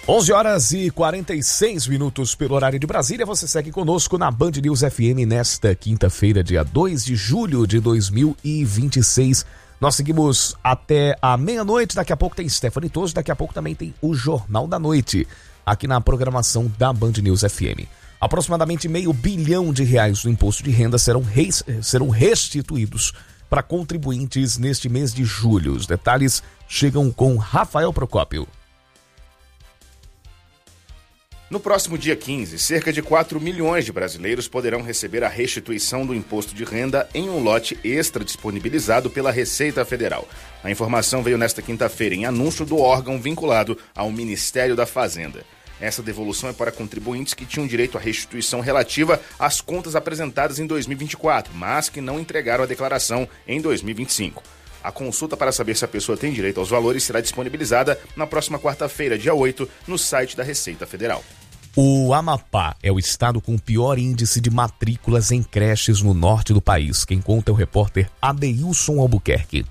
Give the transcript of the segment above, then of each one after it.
11h46 pelo horário de Brasília. Você segue conosco na Band News FM nesta quinta-feira, dia 2 de julho de 2026. Nós seguimos até a meia-noite. Daqui a pouco tem Stephanie Toso, daqui a pouco também tem o Jornal da Noite, aqui na programação da Band News FM. Aproximadamente R$500 bilhão do imposto de renda serão restituídos para contribuintes neste mês de julho. Os detalhes chegam com Rafael Procópio. No próximo dia 15, cerca de 4 milhões de brasileiros poderão receber a restituição do imposto de renda em um lote extra disponibilizado pela Receita Federal. A informação veio nesta quinta-feira em anúncio do órgão vinculado ao Ministério da Fazenda. Essa devolução é para contribuintes que tinham direito à restituição relativa às contas apresentadas em 2024, mas que não entregaram a declaração em 2025. A consulta para saber se a pessoa tem direito aos valores será disponibilizada na próxima quarta-feira, dia 8, no site da Receita Federal. O Amapá é o estado com o pior índice de matrículas em creches no norte do país. Quem conta é o repórter Adeilson Albuquerque.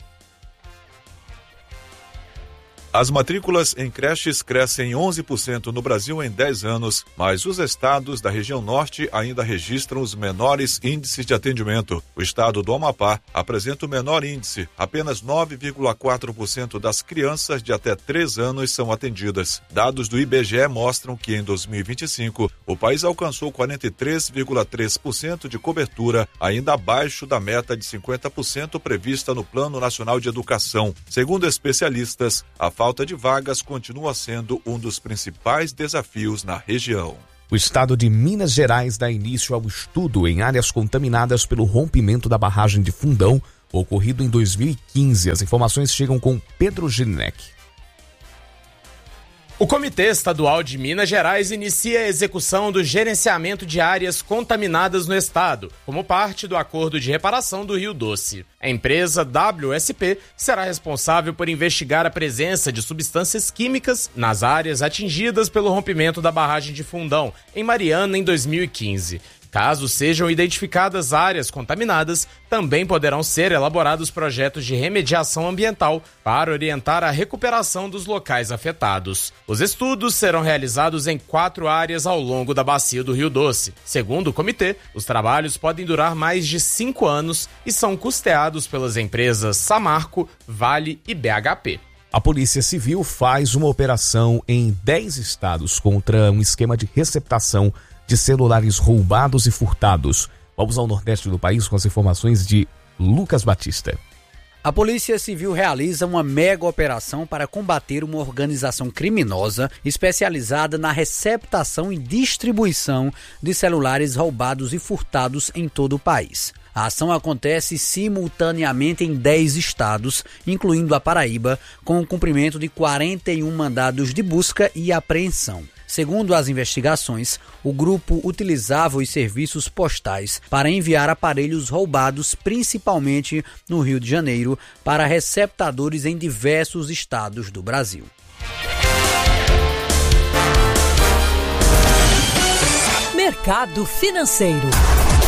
As matrículas em creches crescem 11% no Brasil em 10 anos, mas os estados da região norte ainda registram os menores índices de atendimento. O estado do Amapá apresenta o menor índice, apenas 9,4% das crianças de até 3 anos são atendidas. Dados do IBGE mostram que em 2025, o país alcançou 43,3% de cobertura, ainda abaixo da meta de 50% prevista no Plano Nacional de Educação. Segundo especialistas, a falta de vagas continua sendo um dos principais desafios na região. O estado de Minas Gerais dá início ao estudo em áreas contaminadas pelo rompimento da barragem de Fundão, ocorrido em 2015. As informações chegam com Pedro Gilinek. O Comitê Estadual de Minas Gerais inicia a execução do gerenciamento de áreas contaminadas no estado, como parte do acordo de reparação do Rio Doce. A empresa WSP será responsável por investigar a presença de substâncias químicas nas áreas atingidas pelo rompimento da barragem de Fundão, em Mariana, em 2015. Caso sejam identificadas áreas contaminadas, também poderão ser elaborados projetos de remediação ambiental para orientar a recuperação dos locais afetados. Os estudos serão realizados em 4 áreas ao longo da bacia do Rio Doce. Segundo o comitê, os trabalhos podem durar mais de 5 anos e são custeados pelas empresas Samarco, Vale e BHP. A Polícia Civil faz uma operação em 10 estados contra um esquema de receptação de celulares roubados e furtados. Vamos ao nordeste do país com as informações de Lucas Batista. A Polícia Civil realiza uma mega operação para combater uma organização criminosa especializada na receptação e distribuição de celulares roubados e furtados em todo o país. A ação acontece simultaneamente em 10 estados, incluindo a Paraíba, com o cumprimento de 41 mandados de busca e apreensão. Segundo as investigações, o grupo utilizava os serviços postais para enviar aparelhos roubados, principalmente no Rio de Janeiro, para receptadores em diversos estados do Brasil. Mercado Financeiro.